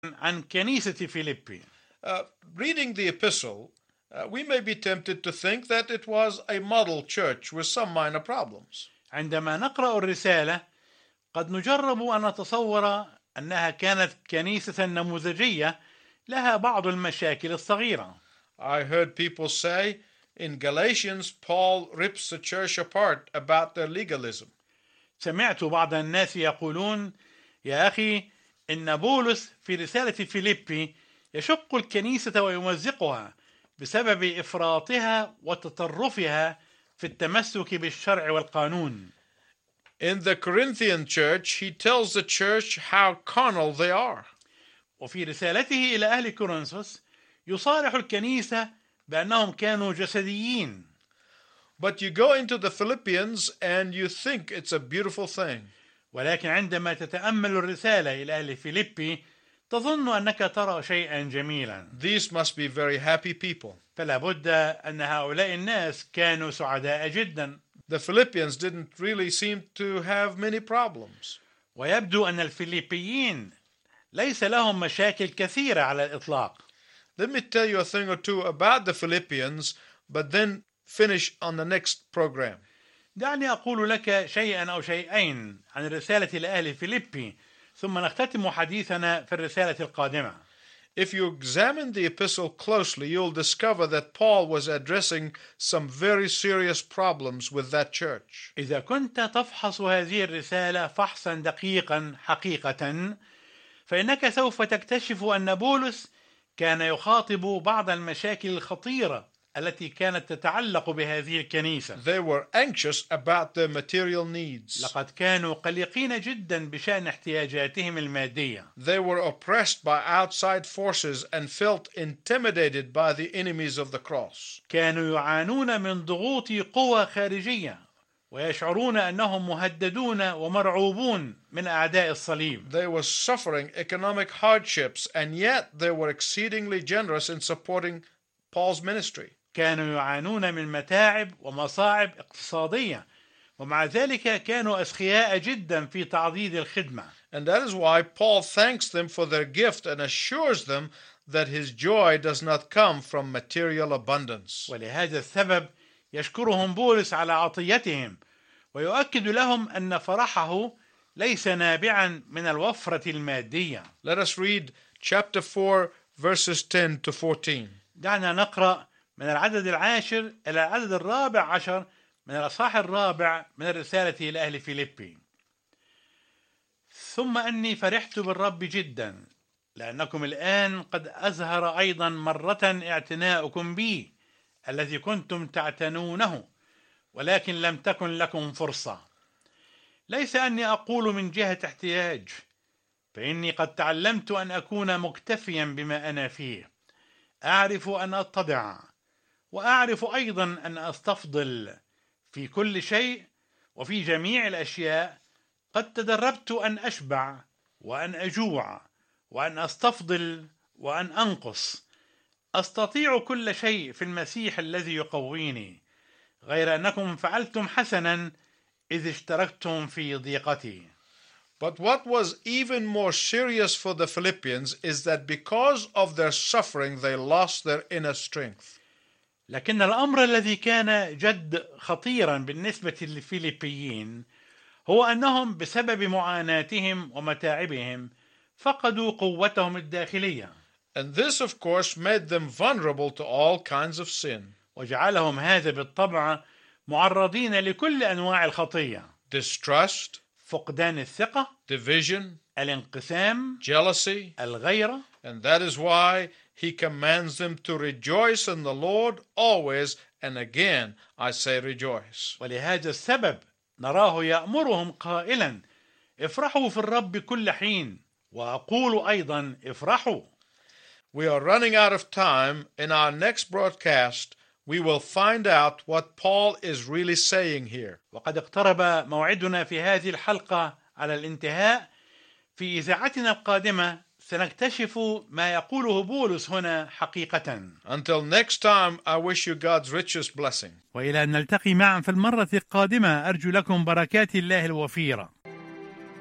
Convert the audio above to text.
عن كنيسة فيليبي. Reading the epistle, we may be tempted to think that it was a model church with some minor problems. عندما نقرأ الرسالة قد نجرب أن نتصور أنها كانت كنيسة نموذجية لها بعض المشاكل الصغيرة. I heard people say in Galatians, Paul rips the church apart about their legalism. سمعت بعض الناس يقولون: يا أخي، إن بولس في رسالة فيليبي يشق الكنيسة ويمزقها بسبب إفراطها وتطرفها في التمسك بالشرع والقانون. In the Corinthian church, he tells the church how carnal they are. وفي رسالته إلى أهل كورنثوس يصارح الكنيسة بأنهم كانوا جسديين. But you go into the Philippians and you think it's a beautiful thing. ولكن عندما تتأمل الرسالة إلى أهل فيليبي تظن أنك ترى شيئا جميلا. These must be very happy people. فلا بد أن هؤلاء الناس كانوا سعداء جدا. The Philippians didn't really seem to have many problems. ويبدو أن الفيليبيين ليس لهم مشاكل كثيرة على الإطلاق. Let me tell you a thing or two about the Philippians, but then finish on the next program. دعني أقول لك شيئا أو شيئين عن الرسالة لأهل فيليبي ثم نختتم حديثنا في الرسالة القادمة. If you examine the epistle closely, you'll discover that Paul was addressing some very serious problems with that church. إذا كنت تفحص هذه الرسالة فحصا دقيقا حقيقة فإنك سوف تكتشف أن بولس كان يخاطب بعض المشاكل الخطيرة التي كانت تتعلق بهذه الكنيسة. They were anxious about their material needs. لقد كانوا قلقين جدا بشأن احتياجاتهم المادية. They were oppressed by outside forces and felt intimidated by the enemies of the cross. كانوا يعانون من ضغوط قوى خارجية ويشعرون أنهم مهددون ومرعوبون من أعداء الصليب. They were suffering economic hardships, and yet they were exceedingly generous in supporting Paul's ministry. كانوا يعانون من متاعب ومصاعب اقتصادية ومع ذلك كانوا أسخياء جدا في تعضيد الخدمة. And that is why Paul thanks them for their gift and assures them that his joy does not come from material abundance. ولهذا السبب يشكرهم بولس على عطيتهم ويؤكد لهم أن فرحه ليس نابعا من الوفرة المادية. Let us read chapter 4 verses 10 to 14. دعنا نقرأ من العدد 10 إلى العدد 14 من الأصحاح 4 من الرسالة إلى أهل فيليبي. ثم أني فرحت بالرب جدا لأنكم الآن قد أزهر أيضا مرة اعتناؤكم بي الذي كنتم تعتنونه ولكن لم تكن لكم فرصة. ليس أني أقول من جهة احتياج فإني قد تعلمت أن أكون مكتفيا بما أنا فيه. أعرف أن أتضع وأعرف أيضا أن أستفضل في كل شيء وفي جميع الأشياء. قد تدربت أن أشبع وأن أجوع وأن أستفضل وأن أنقص. أستطيع كل شيء في المسيح الذي يقويني. غير أنكم فعلتم حسنا إذ اشتركتم في ضيقتي. But what was even more serious for the Philippians is that because of their suffering they lost their inner strength. لكن الأمر الذي كان جد خطيرا بالنسبة للفيليبيين هو أنهم بسبب معاناتهم ومتاعبهم فقدوا قوتهم الداخلية. And this of course made them vulnerable to all kinds of sin. وجعلهم هذا بالطبع معرضين لكل أنواع الخطية. Distrust, فقدان الثقة, division, الانقسام, jealousy, الغيرة. and that is why he commands them to rejoice in the Lord always, and again I say rejoice. ولهذا السبب نراه يأمرهم قائلا افرحوا في الرب كل حين وأقول أيضا افرحوا. We are running out of time. In our next broadcast we will find out what Paul is really saying here. وقد اقترب موعدنا في هذه الحلقة على الانتهاء. في إذاعتنا القادمة سنكتشف ما يقوله بولس هنا حقيقة. Until next time, I wish you God's richest blessing. وإلى أن نلتقي معا في المرة القادمة أرجو لكم بركات الله الوفيرة.